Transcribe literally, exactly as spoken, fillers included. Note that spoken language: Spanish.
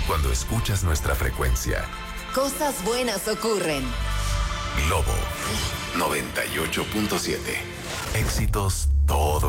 cuando escuchas nuestra frecuencia. Cosas buenas ocurren. Globo noventa y ocho punto siete. Éxitos todo